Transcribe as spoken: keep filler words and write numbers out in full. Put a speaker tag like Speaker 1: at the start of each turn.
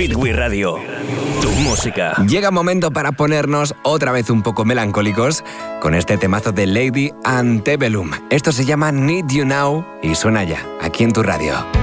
Speaker 1: Speedway Radio. Tu música.
Speaker 2: Llega momento para ponernos otra vez un poco melancólicos con este temazo de Lady Antebellum. Esto se llama Need You Now y suena ya aquí en tu radio.